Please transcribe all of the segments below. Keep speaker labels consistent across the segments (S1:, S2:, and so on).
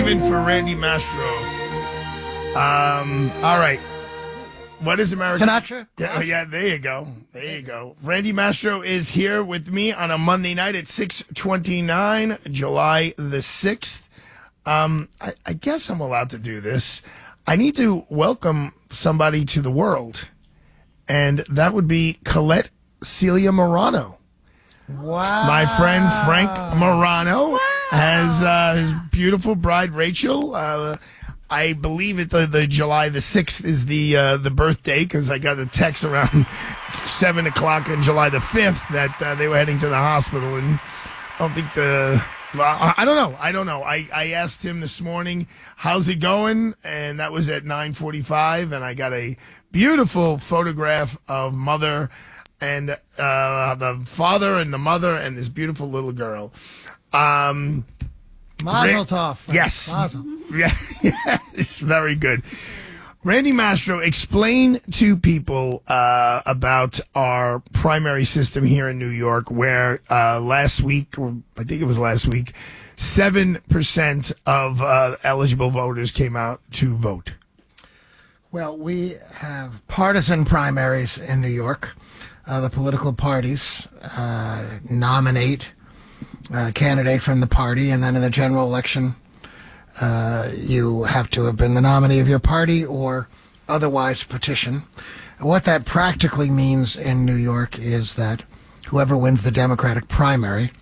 S1: Even for Randy Mastro. All right. What is America?
S2: Sinatra?
S1: Yeah, there you go. There you go. Randy Mastro is here with me on a Monday night at 6:29, July the 6th. I guess I'm allowed to do this. I need to welcome somebody to the world, and that would be Colette Celia Morano.
S2: Wow.
S1: My friend Frank Morano has his beautiful bride, Rachel. I believe the July the 6th is the birthday, because I got a text around 7 o'clock on July the 5th that they were heading to the hospital. And I don't think I don't know. I asked him this morning, how's it going? And that was at 9:45. And I got a beautiful photograph of mother and the father and the mother and this beautiful little girl.
S2: Mazel tov.
S1: Yes.
S2: Mazel.
S1: Yeah, it's very good. Randy Mastro, explain to people about our primary system here in New York, where last week, or I think it was last week, 7% of eligible voters came out to vote.
S2: Well, we have partisan primaries in New York. The political parties nominate a candidate from the party, and then in the general election, you have to have been the nominee of your party or otherwise petition. What that practically means in New York is that whoever wins the Democratic primary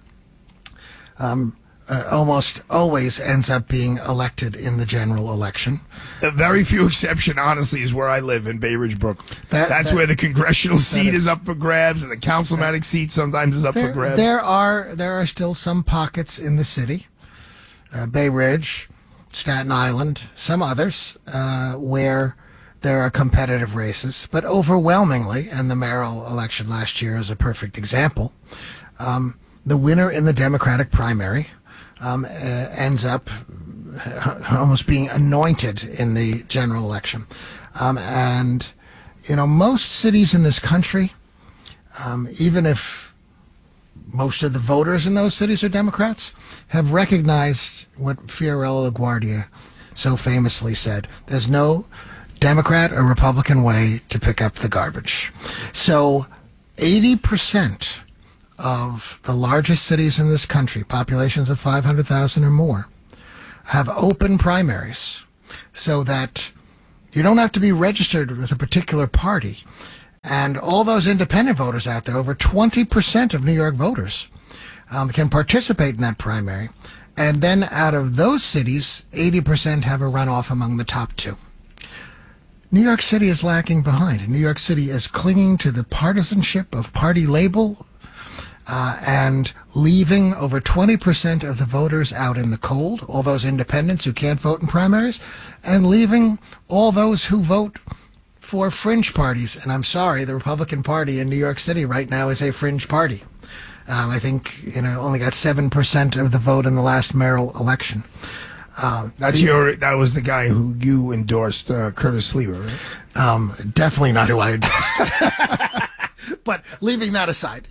S2: almost always ends up being elected in the general election.
S1: A very few exception, honestly, is where I live in Bay Ridge, Brooklyn. That's where the congressional seat is up for grabs, and the councilmatic seat sometimes is up for grabs.
S2: There are still some pockets in the city, Bay Ridge, Staten Island, some others, where there are competitive races. But overwhelmingly, and the mayoral election last year is a perfect example, the winner in the Democratic primary ends up almost being anointed in the general election. And, most cities in this country, even if most of the voters in those cities are Democrats, have recognized what Fiorello LaGuardia so famously said: there's no Democrat or Republican way to pick up the garbage. So 80% of the largest cities in this country, populations of 500,000 or more, have open primaries, so that you don't have to be registered with a particular party. And all those independent voters out there, over 20% of New York voters, can participate in that primary. And then out of those cities, 80% have a runoff among the top two. New York City is lacking behind. New York City is clinging to the partisanship of party label, and leaving over 20% of the voters out in the cold, all those independents who can't vote in primaries, and leaving all those who vote for fringe parties. And I'm sorry, the Republican Party in New York City right now is a fringe party. I think, only got 7% of the vote in the last mayoral election.
S1: That was the guy who you endorsed, Curtis Sliwa, right?
S2: Definitely not who I endorsed. But leaving that aside,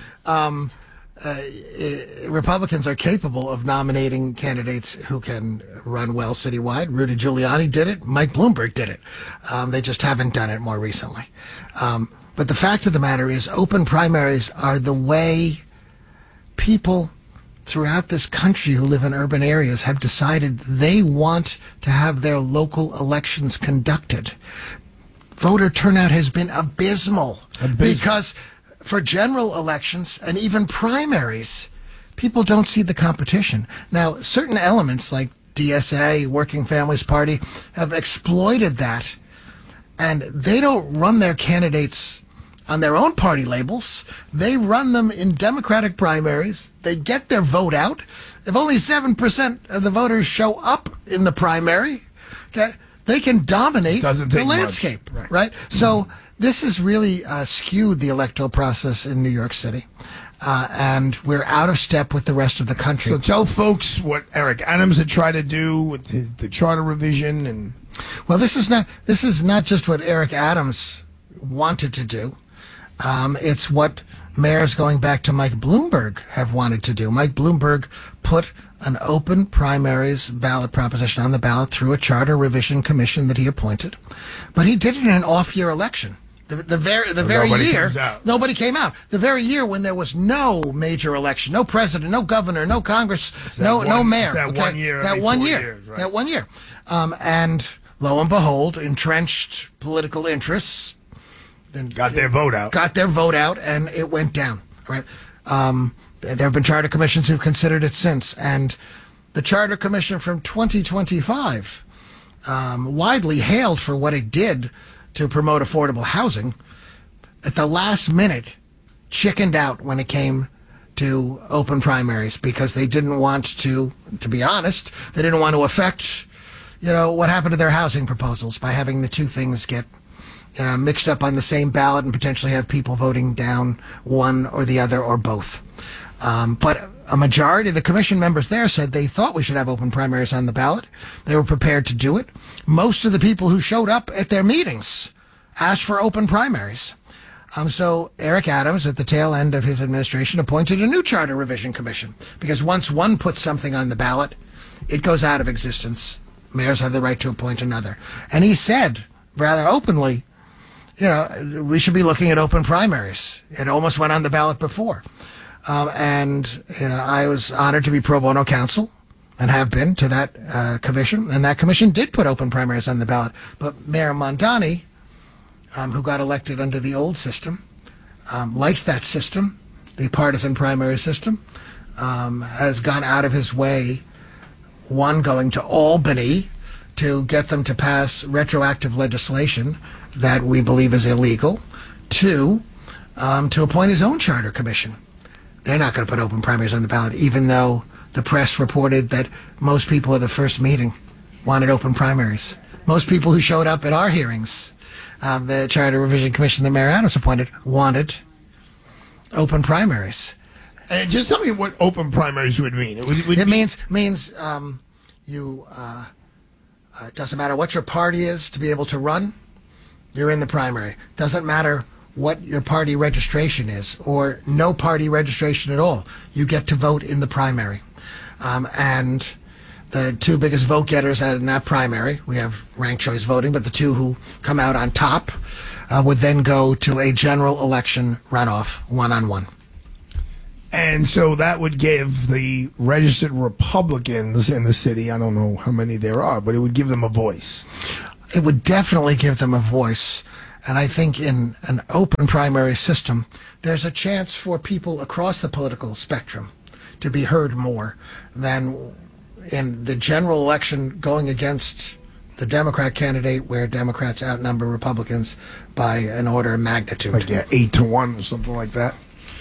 S2: Republicans are capable of nominating candidates who can run well citywide. Rudy Giuliani did it. Mike Bloomberg did it. They just haven't done it more recently. But the fact of the matter is, open primaries are the way people throughout this country who live in urban areas have decided they want to have their local elections conducted. Voter turnout has been abysmal. Because for general elections and even primaries, people don't see the competition. Now, certain elements like DSA, Working Families Party, have exploited that, and they don't run their candidates on their own party labels. They run them in Democratic primaries. They get their vote out. If only 7% of the voters show up in the primary, okay, they can dominate the landscape, right? So this has really skewed the electoral process in New York City, and we're out of step with the rest of the country.
S1: So tell folks what Eric Adams had tried to do with the charter revision, and
S2: well, this is not just what Eric Adams wanted to do. It's what mayors going back to Mike Bloomberg have wanted to do. Mike Bloomberg put an open primaries ballot proposition on the ballot through a charter revision commission that he appointed. But he did it in an off-year election. The very year, nobody came out. The very year when there was no major election, no president, no governor, no Congress, no mayor.
S1: That 1 year.
S2: That 1 year.
S1: Years, right.
S2: That 1 year. And lo and behold, entrenched political interests
S1: got their vote out.
S2: And it went down. Right. There have been charter commissions who've considered it since, and the charter commission from 2025, widely hailed for what it did to promote affordable housing, at the last minute chickened out when it came to open primaries because they didn't want to be honest, they didn't want to affect, what happened to their housing proposals by having the two things get, mixed up on the same ballot and potentially have people voting down one or the other or both. But a majority of the commission members there said they thought we should have open primaries on the ballot. They were prepared to do it. Most of the people who showed up at their meetings asked for open primaries. So Eric Adams, at the tail end of his administration, appointed a new charter revision commission because once one puts something on the ballot, it goes out of existence. Mayors have the right to appoint another. And he said rather openly, we should be looking at open primaries. It almost went on the ballot before. I was honored to be pro bono counsel and have been to that commission. And that commission did put open primaries on the ballot. But Mayor Mondani, who got elected under the old system, likes that system, the partisan primary system, has gone out of his way, one, going to Albany to get them to pass retroactive legislation that we believe is illegal, two, to appoint his own charter commission. They're not going to put open primaries on the ballot, even though the press reported that most people at the first meeting wanted open primaries. Most people who showed up at our hearings, the Charter Revision Commission that Mayor Adams appointed, wanted open primaries.
S1: And just tell me what open primaries would mean.
S2: It means it doesn't matter what your party is to be able to run, you're in the primary. Doesn't matter what your party registration is, or no party registration at all. You get to vote in the primary. And the two biggest vote getters in that primary, we have ranked choice voting, but the two who come out on top would then go to a general election runoff, one-on-one.
S1: And so that would give the registered Republicans in the city, I don't know how many there are, but it would give them a voice.
S2: It would definitely give them a voice. And I think in an open primary system, there's a chance for people across the political spectrum to be heard more than in the general election going against the Democrat candidate where Democrats outnumber Republicans by an order of magnitude.
S1: Like 8-1 or something like that.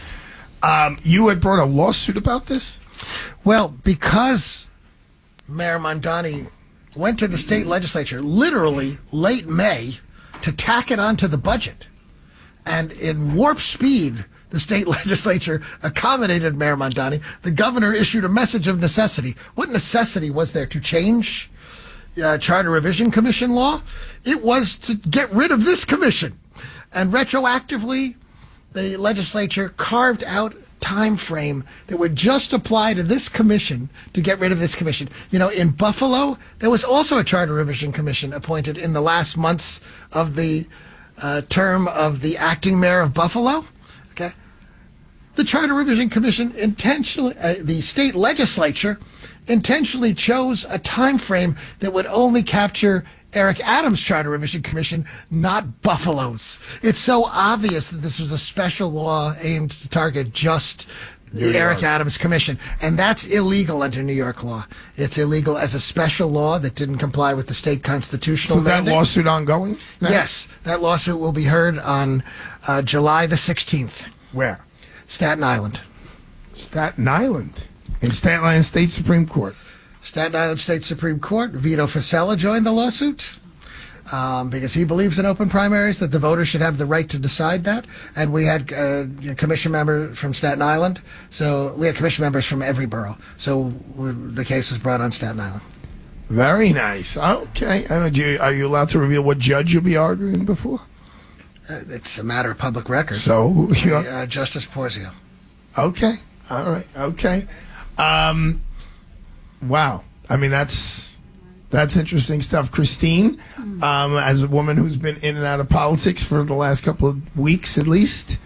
S1: You had brought a lawsuit about this?
S2: Well, because Mayor Mondani went to the state legislature literally late May to tack it onto the budget. And in warp speed, the state legislature accommodated Mayor Mondani. The governor issued a message of necessity. What necessity was there to change Charter Revision Commission law? It was to get rid of this commission. And retroactively, the legislature carved out time frame that would just apply to this commission to get rid of this commission. In Buffalo, there was also a Charter Revision Commission appointed in the last months of the term of the acting mayor of Buffalo. Okay, the Charter Revision Commission intentionally, the state legislature intentionally chose a time frame that would only capture Eric Adams' Charter Revision Commission, not Buffalo's. It's so obvious that this was a special law aimed to target just the Eric Adams Commission. And that's illegal under New York law. It's illegal as a special law that didn't comply with the state constitutional mandate.
S1: So is that lawsuit ongoing now?
S2: Yes. That lawsuit will be heard on July the 16th.
S1: Where?
S2: Staten Island.
S1: Staten Island? In Staten Island State Supreme Court.
S2: Staten Island State Supreme Court. Vito Fossella joined the lawsuit because he believes in open primaries, that the voters should have the right to decide that. And we had commission members from Staten Island. So we had commission members from every borough. So the case was brought on Staten Island.
S1: Very nice. Okay. Are you allowed to reveal what judge you'll be arguing before?
S2: It's a matter of public record.
S1: So?
S2: Justice Porzio.
S1: Okay. All right. Okay. Wow. I mean, that's interesting stuff. Christine, as a woman who's been in and out of politics for the last couple of weeks at least,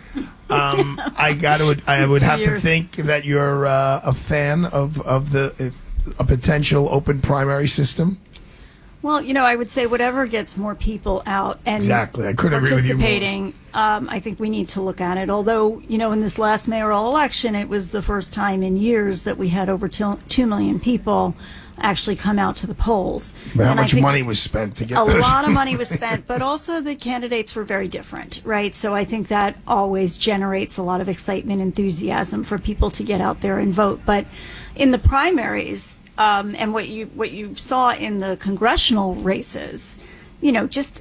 S1: I would have to think that you're a fan of a potential open primary system.
S3: Well, I would say whatever gets more people out and
S1: exactly. I couldn't agree with you more.
S3: participating, I think we need to look at it. Although, in this last mayoral election, it was the first time in years that we had over 2 million people actually come out to the polls.
S1: But how much money was spent to get those?
S3: A lot of money was spent, but also the candidates were very different, right? So I think that always generates a lot of excitement, enthusiasm for people to get out there and vote. But in the primaries, and what you saw in the congressional races, just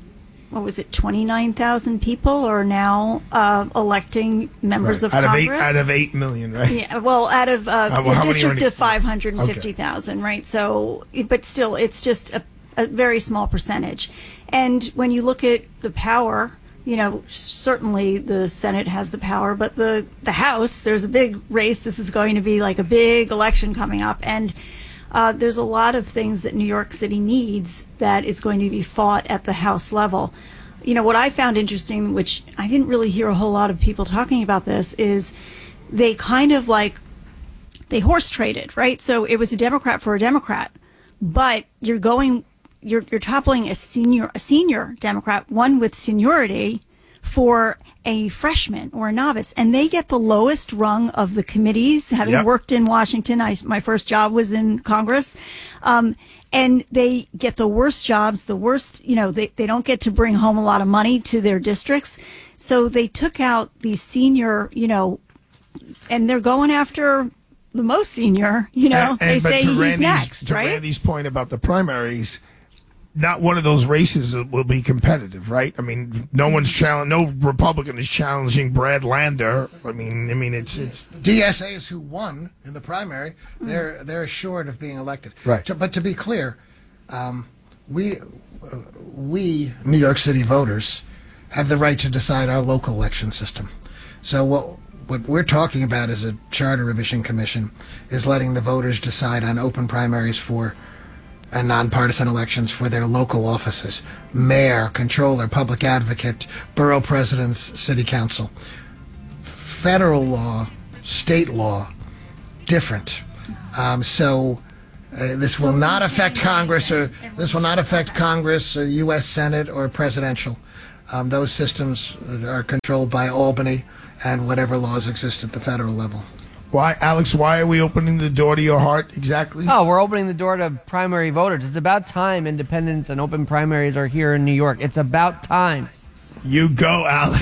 S3: 29,000 people are now electing members of Congress.
S1: Out of 8 million, right?
S3: Yeah, well, out of a district of 550,000,
S1: okay.
S3: Right? So, but still, it's just a very small percentage. And when you look at the power, certainly the Senate has the power, but the House, there's a big race. This is going to be like a big election coming up. And there's a lot of things that New York City needs that is going to be fought at the House level. What I found interesting, which I didn't really hear a whole lot of people talking about this, is they kind of they horse traded, right? So it was a Democrat for a Democrat, but you're toppling a senior Democrat, one with seniority, for a freshman or a novice, and they get the lowest rung of the committees. Having worked in Washington, my first job was in Congress, and they get the worst jobs, the worst. They don't get to bring home a lot of money to their districts, so they took out the senior, and they're going after the most senior. They say he's next, right?
S1: To Randy's point about the primaries, not one of those races will be competitive, right? I mean, no Republican is challenging Brad Lander. I mean, it's
S2: DSAs who won in the primary. They're assured of being elected.
S1: Right.
S2: But to be clear, we New York City voters have the right to decide our local election system. So what we're talking about as a charter revision commission is letting the voters decide on open primaries for and nonpartisan elections for their local offices: mayor, controller, public advocate, borough presidents, city council. Federal law, state law, different. So this will not affect Congress, or U.S. Senate, or presidential. Those systems are controlled by Albany and whatever laws exist at the federal level.
S1: Why, Alex, why are we opening the door to your heart exactly?
S4: Oh, we're opening the door to primary voters. It's about time independents and open primaries are here in New York. It's about time.
S1: You go, Alex.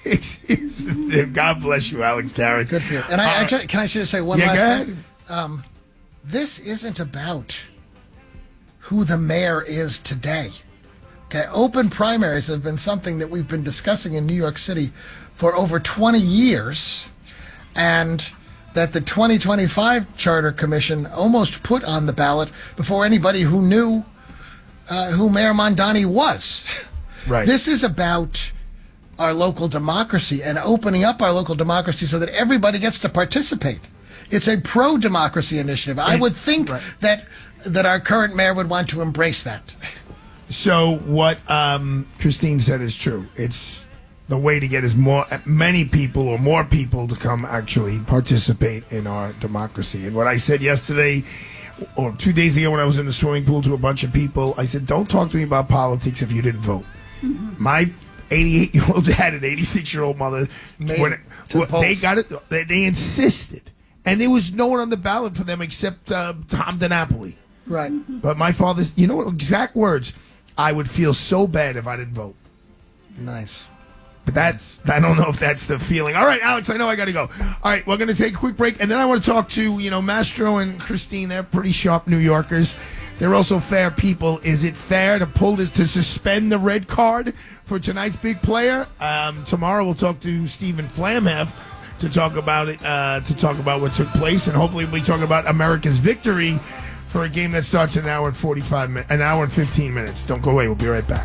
S1: God bless you, Alex Garrett.
S2: Good for you. And can I just say one last thing? This isn't about who the mayor is today. Okay, open primaries have been something that we've been discussing in New York City for over 20 years, and that the 2025 Charter Commission almost put on the ballot before anybody who knew who Mayor Mondani was.
S1: Right.
S2: This is about our local democracy and opening up our local democracy so that everybody gets to participate. It's a pro-democracy initiative. I would think that our current mayor would want to embrace that.
S1: So what Christine said is true. It's the way to get many people or more people to come actually participate in our democracy. And what I said yesterday or 2 days ago when I was in the swimming pool to a bunch of people, I said, don't talk to me about politics if you didn't vote. Mm-hmm. My 88-year-old dad and 86-year-old mother, they got it. They insisted. And there was no one on the ballot for them except Tom DiNapoli.
S2: Right.
S1: But my father's, exact words, I would feel so bad if I didn't vote.
S2: Nice.
S1: But I don't know if that's the feeling. All right, Alex, I know I got to go. All right, we're going to take a quick break, and then I want to talk to, Mastro and Christine. They're pretty sharp New Yorkers. They're also fair people. Is it fair to suspend the red card for tonight's big player? Tomorrow we'll talk to Stephen Flamheff to talk about it, to talk about what took place, and hopefully we'll be talking about America's victory for a game that starts an hour and 15 minutes. Don't go away. We'll be right back.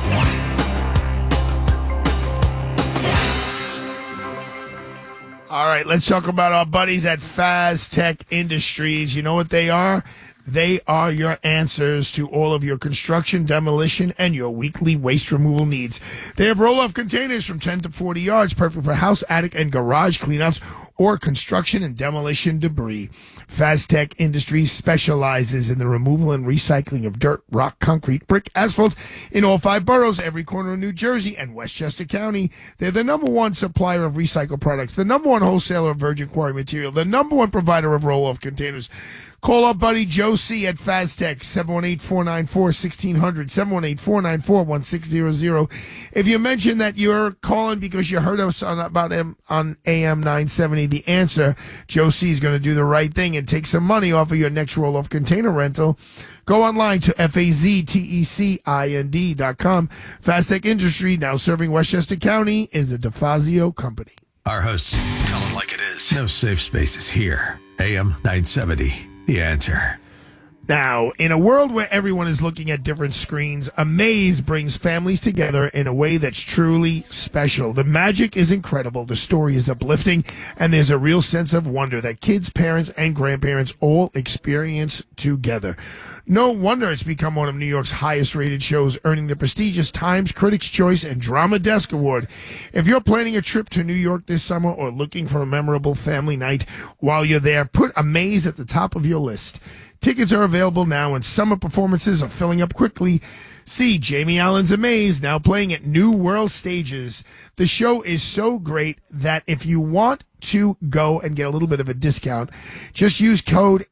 S1: All right. right, let's talk about our buddies at FazTech Industries. You know what they are? They are your answers to all of your construction, demolition, and your weekly waste removal needs. They have roll-off containers from 10 to 40 yards, perfect for house, attic, and garage cleanouts or construction and demolition debris. FazTech Industries specializes in the removal and recycling of dirt, rock, concrete, brick, asphalt in all 5 boroughs, every corner of New Jersey and Westchester County. They're the #1 supplier of recycled products, the #1 wholesaler of virgin quarry material, the #1 provider of roll-off containers. Call our buddy Joe C. at FazTech, 718-494-1600, 718-494-1600. If you mention that you're calling because you heard us on AM 970, The Answer, Joe C. is going to do the right thing and take some money off of your next roll-off container rental. Go online to FazTechind.com. FazTech Industry, now serving Westchester County, is a DeFazio company.
S5: Our hosts tell it like it is. No safe spaces here. AM 970. The Answer.
S1: Now, in a world where everyone is looking at different screens, Amaze brings families together in a way that's truly special. The magic is incredible, the story is uplifting, and there's a real sense of wonder that kids, parents, and grandparents all experience together. No wonder it's become one of New York's highest-rated shows, earning the prestigious Times Critics' Choice and Drama Desk Award. If you're planning a trip to New York this summer or looking for a memorable family night while you're there, put Amaze at the top of your list. Tickets are available now, and summer performances are filling up quickly. See Jamie Allen's Amaze, now playing at New World Stages. The show is so great that if you want to go and get a little bit of a discount, just use code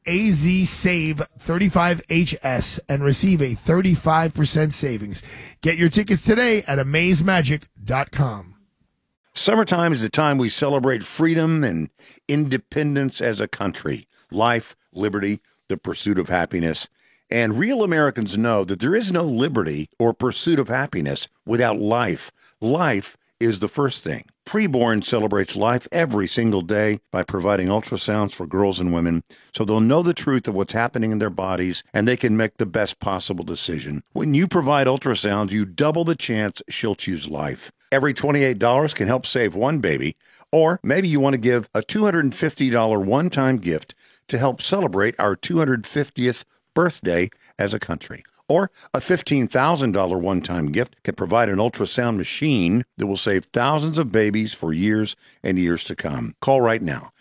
S1: AZSAVE35HS and receive a 35% savings. Get your tickets today at amazemagic.com.
S6: Summertime is the time we celebrate freedom and independence as a country. Life, liberty, the pursuit of happiness. And real Americans know that there is no liberty or pursuit of happiness without life. Life is the first thing. Preborn celebrates life every single day by providing ultrasounds for girls and women so they'll know the truth of what's happening in their bodies and they can make the best possible decision. When you provide ultrasounds, you double the chance she'll choose life. Every $28 can help save one baby, or maybe you want to give a $250 one-time gift to help celebrate our 250th birthday as a country. Or a $15,000 one-time gift can provide an ultrasound machine that will save thousands of babies for years and years to come. Call right now,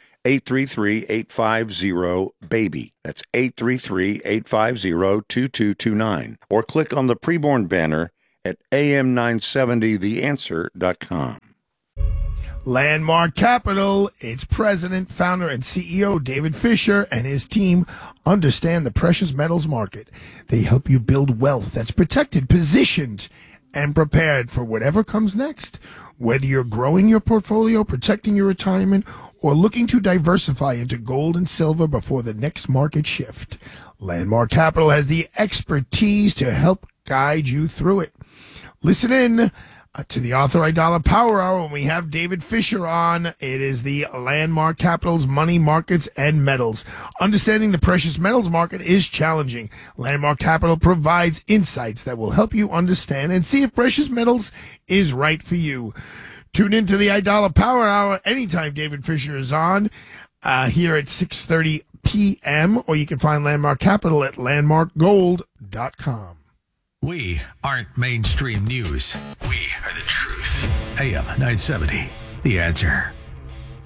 S6: 833-850-BABY. That's 833-850-2229. Or click on the preborn banner at am970theanswer.com.
S1: Landmark Capital, its president, founder, and CEO, David Fisher, and his team understand the precious metals market. They help you build wealth that's protected, positioned, and prepared for whatever comes next. Whether you're growing your portfolio, protecting your retirement, or looking to diversify into gold and silver before the next market shift, Landmark Capital has the expertise to help guide you through it. Listen in to the Arthur Aidala Power Hour when we have David Fisher on. It is the Landmark Capital's Money Markets and Metals. Understanding the precious metals market is challenging. Landmark Capital provides insights that will help you understand and see if precious metals is right for you. Tune into the Aidala Power Hour anytime David Fisher is on, here at 6:30 p.m., or you can find Landmark Capital at landmarkgold.com.
S5: We aren't mainstream news. We are the truth. AM 970. The Answer.